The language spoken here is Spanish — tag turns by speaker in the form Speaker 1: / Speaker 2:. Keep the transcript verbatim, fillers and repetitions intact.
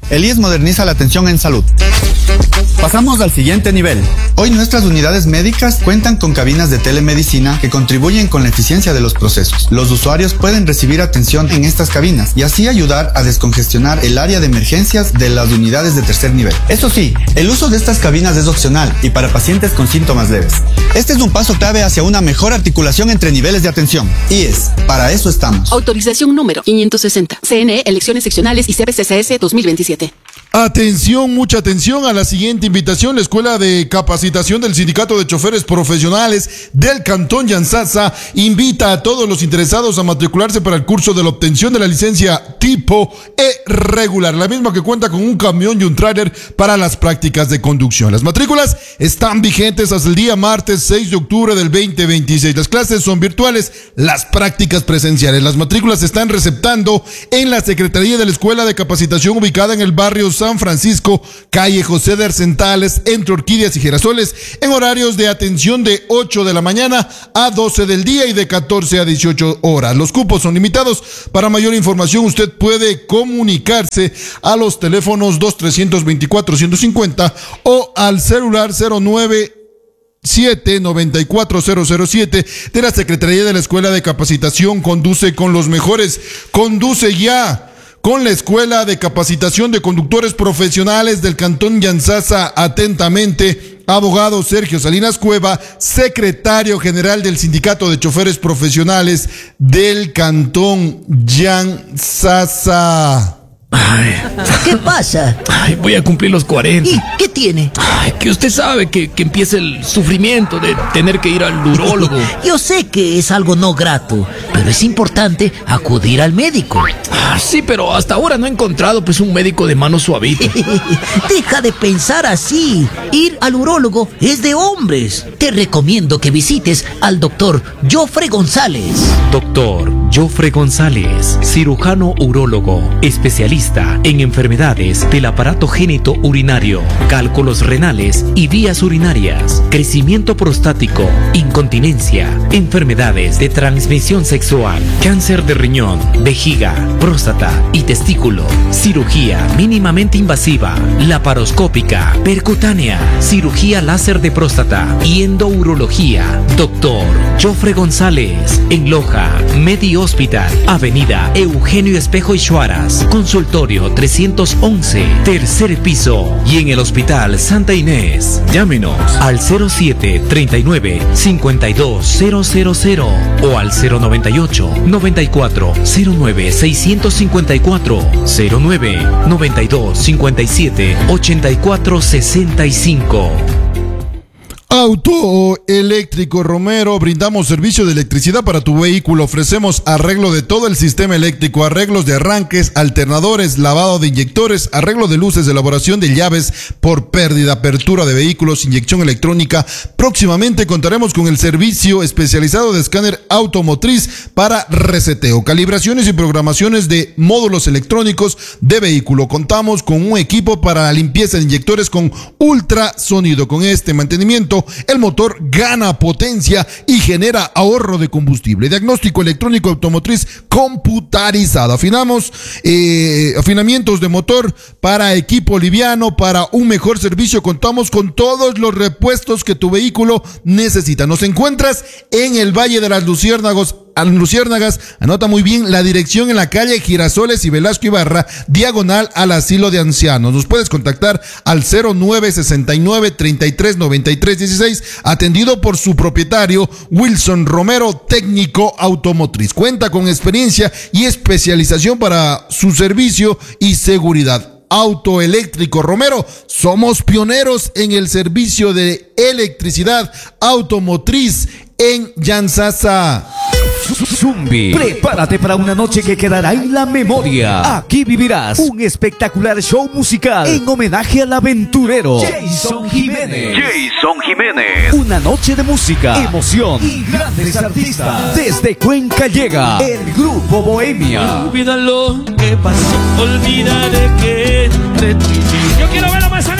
Speaker 1: El I E S moderniza la atención en salud. Pasamos al siguiente nivel. Hoy nuestras unidades médicas cuentan con cabinas de telemedicina que contribuyen con la eficiencia de los procesos. Los usuarios pueden recibir atención en estas cabinas y así ayudar a descongestionar el área de emergencias de las unidades de tercer nivel. Eso sí, el uso de estas cabinas es opcional y para pacientes con síntomas leves. Este es un paso clave hacia una mejor articulación entre niveles de atención. I E S, para eso estamos.
Speaker 2: Autorización número quinientos sesenta. C N E, elecciones seccionales y C B C C S dos mil veintisiete.
Speaker 3: Atención, mucha atención a la siguiente invitación. La Escuela de Capacitación del Sindicato de Choferes Profesionales del Cantón Yantzaza invita a todos los interesados a matricularse para el curso de la obtención de la licencia tipo E regular, la misma que cuenta con un camión y un tráiler para las prácticas de conducción. Las matrículas están vigentes hasta el día martes seis de octubre del veinte veintiséis. Las clases son virtuales, las prácticas presenciales. Las matrículas se están receptando en la Secretaría de la Escuela de Capacitación ubicada en el barrio San Francisco, calle José de Arcentales, entre Orquídeas y Girasoles, en horarios de atención de ocho de la mañana a doce del día y de catorce a dieciocho horas. Los cupos son limitados. Para mayor información, usted puede comunicarse a los teléfonos dos tres dos cuatro, uno cincuenta o al celular cero nueve siete nueve cuatro cero cero siete de la Secretaría de la Escuela de Capacitación. Conduce con los mejores. Conduce ya con la Escuela de Capacitación de Conductores Profesionales del Cantón Yantzaza. Atentamente, abogado Sergio Salinas Cueva, secretario general del Sindicato de Choferes Profesionales del Cantón Yantzaza.
Speaker 4: Ay.
Speaker 5: ¿Qué pasa?
Speaker 4: Ay, voy a cumplir los cuarenta.
Speaker 5: ¿Y qué tiene?
Speaker 4: Ay, que usted sabe que, que empieza el sufrimiento de tener que ir al urólogo.
Speaker 5: Yo sé que es algo no grato, pero es importante acudir al médico.
Speaker 4: Ah, sí, pero hasta ahora no he encontrado pues un médico de mano suavito.
Speaker 5: Deja de pensar así. Ir al urólogo es de hombres. Te recomiendo que visites al doctor Jofre González.
Speaker 6: Doctor Jofre González, cirujano urólogo, especialista en enfermedades del aparato génito urinario, cálculos renales y vías urinarias, crecimiento prostático, incontinencia, enfermedades de transmisión sexual, cáncer de riñón, vejiga, próstata y testículo, cirugía mínimamente invasiva, laparoscópica, percutánea, cirugía láser de próstata y endourología. Doctor Jofre González, en Loja, Medi Hospital, Avenida Eugenio Espejo y Chuaras, consultorio trescientos once, tercer piso, y en el Hospital Santa Inés. Llámenos al cero siete treinta y nueve cincuenta y dos cero cero cero o al cero noventa y ocho noventa y cuatro cero nueve seiscientos cincuenta y cuatro, cero nueve noventa y dos cincuenta y siete ochenta y cuatro sesenta y cinco.
Speaker 3: Autoeléctrico Romero, brindamos servicio de electricidad para tu vehículo. Ofrecemos arreglo de todo el sistema eléctrico, arreglos de arranques, alternadores, lavado de inyectores, arreglo de luces, elaboración de llaves por pérdida, apertura de vehículos, inyección electrónica. Próximamente contaremos con el servicio especializado de escáner automotriz para reseteo, calibraciones y programaciones de módulos electrónicos de vehículo. Contamos con un equipo para la limpieza de inyectores con ultrasonido. Con este mantenimiento, el motor gana potencia y genera ahorro de combustible. Diagnóstico electrónico automotriz computarizado. Afinamos eh, afinamientos de motor para equipo liviano, para un mejor servicio. Contamos con todos los repuestos que tu vehículo necesita. Nos encuentras en el Valle de las Luciérnagas. Luciérnagas, anota muy bien la dirección: en la calle Girasoles y Velasco Ibarra, diagonal al asilo de ancianos. Nos puedes contactar al cero nueve sesenta y nueve treinta y tres noventa y tres dieciséis, atendido por su propietario Wilson Romero, técnico automotriz. Cuenta con experiencia y especialización para su servicio y seguridad. Autoeléctrico Romero, somos pioneros en el servicio de electricidad automotriz en Yantzaza.
Speaker 7: Zumbi, prepárate para una noche que quedará en la memoria. Aquí vivirás un espectacular show musical en homenaje al aventurero Jason Jiménez.
Speaker 8: Jason Jiménez.
Speaker 7: Una noche de música, emoción y grandes artistas. Desde Cuenca llega el Grupo Bohemia.
Speaker 9: Olvida lo que pasó, olvida de que entre tú y yo. Yo quiero ver a más